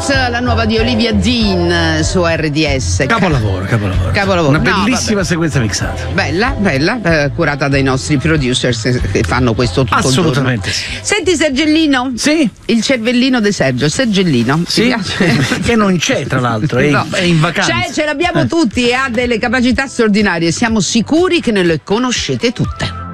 Roots, la nuova di Olivia Dean su RDS. Capolavoro. Una bellissima sequenza mixata. Bella, curata dai nostri producers che fanno questo tutto assolutamente il giorno. Senti Sergellino? Sì. Il cervellino di Sergellino. Sì. Che non c'è, tra l'altro, è in vacanza. Ce l'abbiamo tutti e ha delle capacità straordinarie. Siamo sicuri che ne le conoscete tutte.